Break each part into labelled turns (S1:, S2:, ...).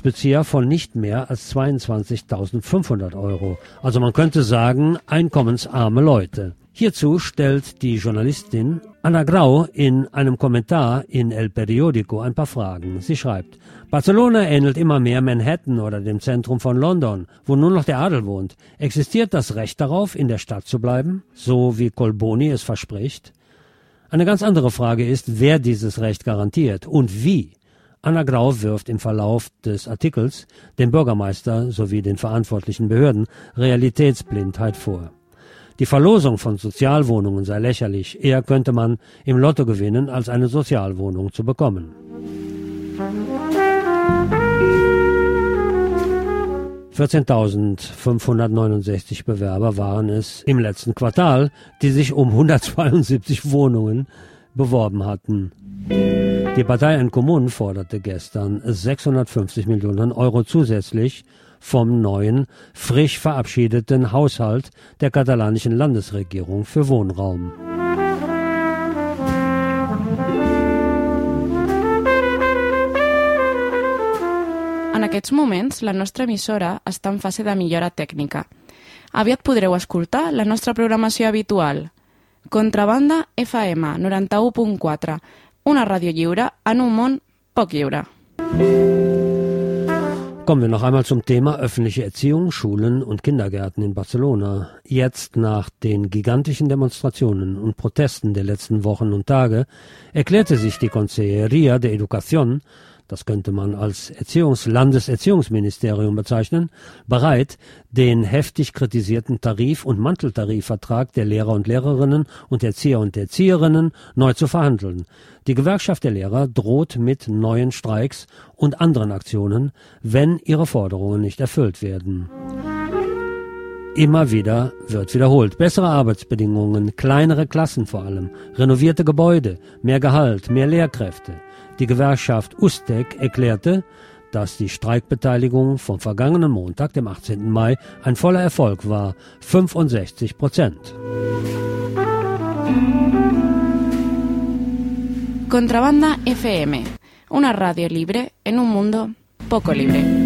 S1: Hartz-Bezieher von nicht mehr als 22.500 Euro. Also man könnte sagen, einkommensarme Leute. Hierzu stellt die Journalistin Anna Grau in einem Kommentar in El Periódico ein paar Fragen. Sie schreibt: Barcelona ähnelt immer mehr Manhattan oder dem Zentrum von London, wo nur noch der Adel wohnt. Existiert das Recht darauf, in der Stadt zu bleiben, so wie Colboni es verspricht? Eine ganz andere Frage ist, wer dieses Recht garantiert und wie. Anna Grau wirft im Verlauf des Artikels dem Bürgermeister sowie den verantwortlichen Behörden Realitätsblindheit vor. Die Verlosung von Sozialwohnungen sei lächerlich. Eher könnte man im Lotto gewinnen, als eine Sozialwohnung zu bekommen. (14.569 Bewerber waren es im letzten Quartal, die sich um 172 Wohnungen beworben hatten. Die Partei en Común forderte gestern 650 Millionen Euro zusätzlich vom neuen, frisch verabschiedeten Haushalt der katalanischen Landesregierung für Wohnraum.
S2: En aquests moments, la nostra emissora està en fase de millora tècnica. Aviat podreu escoltar la nostra programació habitual. Contrabanda FM 91.4, una ràdio lliure en un món poc lliure.
S1: Kommen wir noch einmal zum Thema öffentliche Erziehung, Schulen und Kindergärten in Barcelona. Jetzt, nach den gigantischen Demonstrationen und Protesten der letzten Wochen und Tage, erklärte sich die Conselleria de Educación, das könnte man als Landeserziehungsministerium bezeichnen, bereit, den heftig kritisierten Tarif- und Manteltarifvertrag der Lehrer und Lehrerinnen und Erzieher und Erzieherinnen neu zu verhandeln. Die Gewerkschaft der Lehrer droht mit neuen Streiks und anderen Aktionen, wenn ihre Forderungen nicht erfüllt werden. Immer wieder wird wiederholt. Bessere Arbeitsbedingungen, kleinere Klassen vor allem, renovierte Gebäude, mehr Gehalt, mehr Lehrkräfte. Die Gewerkschaft USTEC erklärte, dass die Streikbeteiligung vom vergangenen Montag, dem 18. Mai, ein voller Erfolg war, 65%.
S2: Contrabanda FM, una radio libre en un mundo poco libre.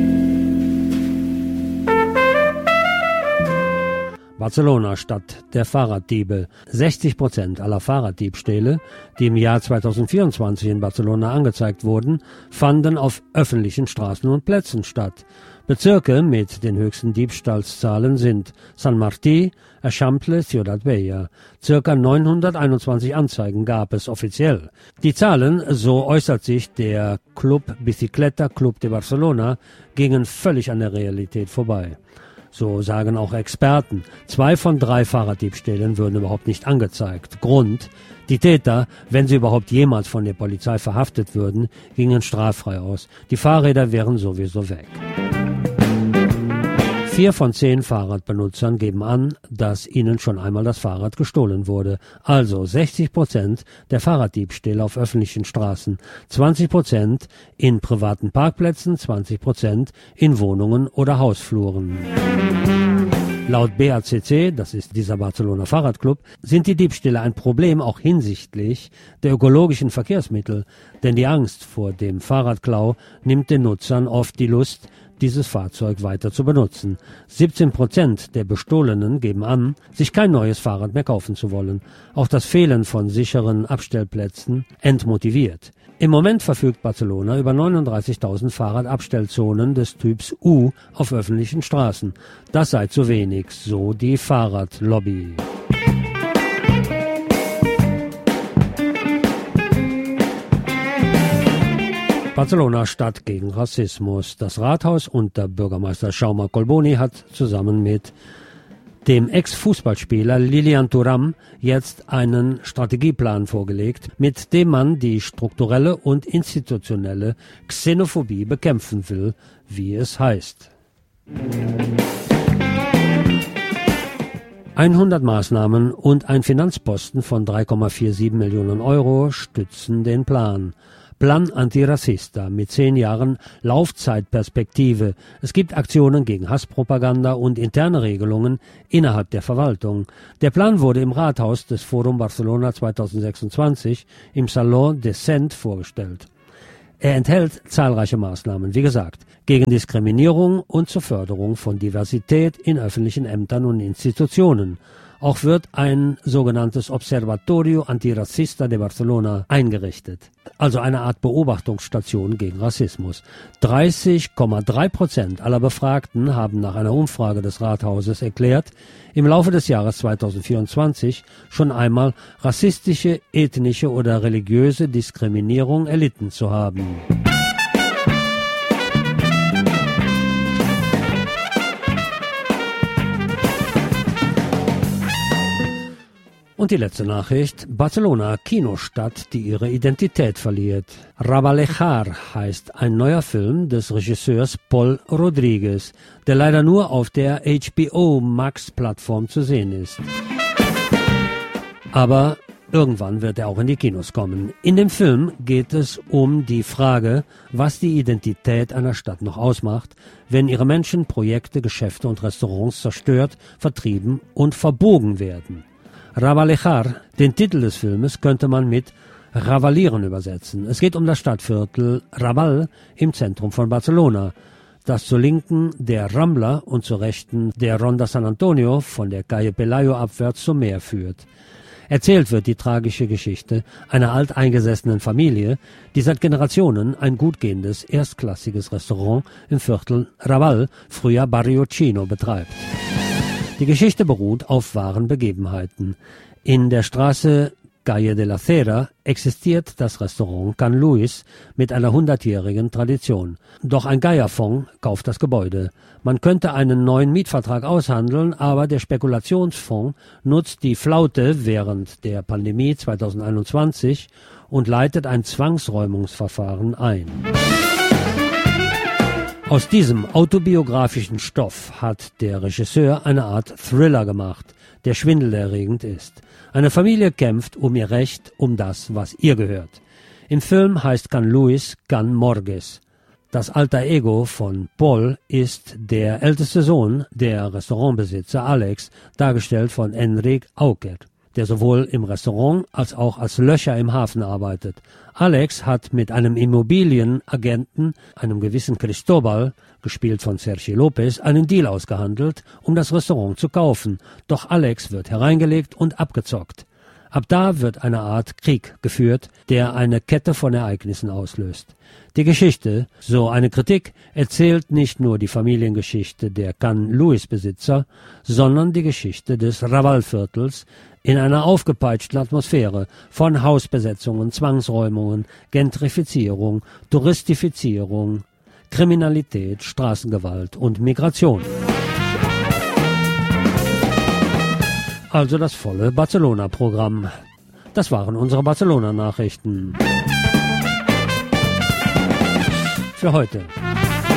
S1: Barcelona, Stadt der Fahrraddiebe. 60% aller Fahrraddiebstähle, die im Jahr 2024 in Barcelona angezeigt wurden, fanden auf öffentlichen Straßen und Plätzen statt. Bezirke mit den höchsten Diebstahlszahlen sind San Martí, Eixample, Ciudad Bella. Circa 921 Anzeigen gab es offiziell. Die Zahlen, so äußert sich der Club Bicicleta Club de Barcelona, gingen völlig an der Realität vorbei. So sagen auch Experten. 2 von 3 Fahrraddiebstählen würden überhaupt nicht angezeigt. Grund: die Täter, wenn sie überhaupt jemals von der Polizei verhaftet würden, gingen straffrei aus. Die Fahrräder wären sowieso weg. 4 von 10 Fahrradbenutzern geben an, dass ihnen schon einmal das Fahrrad gestohlen wurde. Also 60% der Fahrraddiebstähle auf öffentlichen Straßen, 20% in privaten Parkplätzen, 20% in Wohnungen oder Hausfluren. Laut BACC, das ist dieser Barcelona Fahrradclub, sind die Diebstähle ein Problem auch hinsichtlich der ökologischen Verkehrsmittel, denn die Angst vor dem Fahrradklau nimmt den Nutzern oft die Lust, dieses Fahrzeug weiter zu benutzen. 17% der Bestohlenen geben an, sich kein neues Fahrrad mehr kaufen zu wollen. Auch das Fehlen von sicheren Abstellplätzen entmotiviert. Im Moment verfügt Barcelona über 39.000 Fahrradabstellzonen des Typs U auf öffentlichen Straßen. Das sei zu wenig, so die Fahrradlobby. Barcelona Stadt gegen Rassismus. Das Rathaus unter Bürgermeister Jaume Colboni hat zusammen mit dem Ex-Fußballspieler Lilian Thuram jetzt einen Strategieplan vorgelegt, mit dem man die strukturelle und institutionelle Xenophobie bekämpfen will, wie es heißt. 100 Maßnahmen und ein Finanzposten von 3,47 Millionen Euro stützen den Plan. Plan Antiracista mit 10 Jahren Laufzeitperspektive. Es gibt Aktionen gegen Hasspropaganda und interne Regelungen innerhalb der Verwaltung. Der Plan wurde im Rathaus des Forum Barcelona 2026 im Saló de Cent vorgestellt. Er enthält zahlreiche Maßnahmen, wie gesagt, gegen Diskriminierung und zur Förderung von Diversität in öffentlichen Ämtern und Institutionen. Auch wird ein sogenanntes Observatorio Antirracista de Barcelona eingerichtet, also eine Art Beobachtungsstation gegen Rassismus. 30,3% aller Befragten haben nach einer Umfrage des Rathauses erklärt, im Laufe des Jahres 2024 schon einmal rassistische, ethnische oder religiöse Diskriminierung erlitten zu haben. Und die letzte Nachricht: Barcelona, Kinostadt, die ihre Identität verliert. Rabalejar heißt ein neuer Film des Regisseurs Pol Rodriguez, der leider nur auf der HBO Max-Plattform zu sehen ist. Aber irgendwann wird er auch in die Kinos kommen. In dem Film geht es um die Frage, was die Identität einer Stadt noch ausmacht, wenn ihre Menschen, Projekte, Geschäfte und Restaurants zerstört, vertrieben und verbogen werden. Rabalejar, den Titel des Filmes, könnte man mit Ravalieren übersetzen. Es geht um das Stadtviertel Raval im Zentrum von Barcelona, das zur Linken der Rambla und zur Rechten der Ronda San Antonio von der Calle Pelayo abwärts zum Meer führt. Erzählt wird die tragische Geschichte einer alteingesessenen Familie, die seit Generationen ein gut gehendes, erstklassiges Restaurant im Viertel Raval, früher Barrio Chino, betreibt. Die Geschichte beruht auf wahren Begebenheiten. In der Straße Calle de la Cera existiert das Restaurant Can Luis mit einer 100-jährigen Tradition. Doch ein Geierfonds kauft das Gebäude. Man könnte einen neuen Mietvertrag aushandeln, aber der Spekulationsfonds nutzt die Flaute während der Pandemie 2021 und leitet ein Zwangsräumungsverfahren ein. Aus diesem autobiografischen Stoff hat der Regisseur eine Art Thriller gemacht, der schwindelerregend ist. Eine Familie kämpft um ihr Recht, um das, was ihr gehört. Im Film heißt Can Luis Can Morgues. Das alter Ego von Paul ist der älteste Sohn der Restaurantbesitzer Alex, dargestellt von Enric Auker, der sowohl im Restaurant als auch als Löcher im Hafen arbeitet. Alex hat mit einem Immobilienagenten, einem gewissen Cristobal, gespielt von Sergi Lopez, einen Deal ausgehandelt, um das Restaurant zu kaufen. Doch Alex wird hereingelegt und abgezockt. Ab da wird eine Art Krieg geführt, der eine Kette von Ereignissen auslöst. Die Geschichte, so eine Kritik, erzählt nicht nur die Familiengeschichte der Can Luis-Besitzer, sondern die Geschichte des Raval-Viertels in einer aufgepeitschten Atmosphäre von Hausbesetzungen, Zwangsräumungen, Gentrifizierung, Touristifizierung, Kriminalität, Straßengewalt und Migration. Also das volle Barcelona-Programm. Das waren unsere Barcelona-Nachrichten. Für heute.